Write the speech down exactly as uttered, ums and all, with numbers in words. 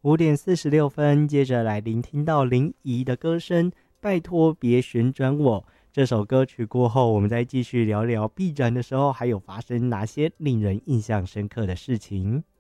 五点四十六分，接着来聆听到林怡的歌声，拜托别旋转我。这首歌曲过后，我们再继续聊聊闭展的时候还有发生哪些令人印象深刻的事情。